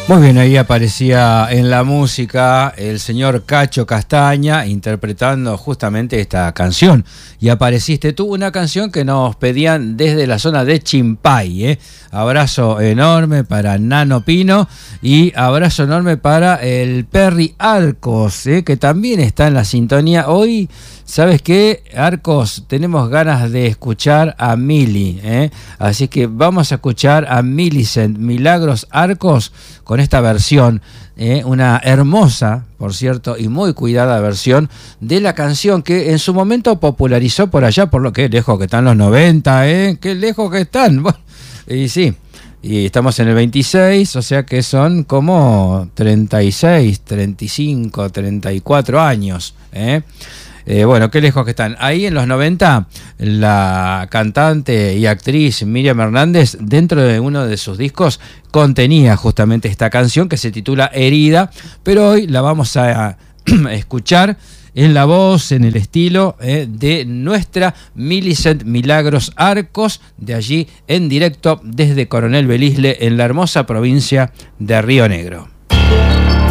Muy bien, ahí aparecía en la música el señor Cacho Castaña interpretando justamente esta canción. Y apareciste tú, una canción que nos pedían desde la zona de Chimpay. Abrazo enorme para Nano Pino y abrazo enorme para el Perry Arcos, que también está en la sintonía. Hoy, ¿sabes qué, Arcos? Tenemos ganas de escuchar a Mili, así que vamos a escuchar a Millicent Milagros Arcos con esta versión, una hermosa, por cierto, y muy cuidada versión de la canción que en su momento popularizó por allá, por lo que lejos que están los 90, qué lejos que están. Bueno, y sí, y estamos en el 26, o sea que son como 36, 35, 34 años, bueno, qué lejos que están. Ahí en los 90, la cantante y actriz Miriam Hernández, dentro de uno de sus discos, contenía justamente esta canción que se titula Herida, pero hoy la vamos a escuchar en la voz, en el estilo de nuestra Millicent Milagros Arcos, de allí en directo desde Coronel Belisle, en la hermosa provincia de Río Negro.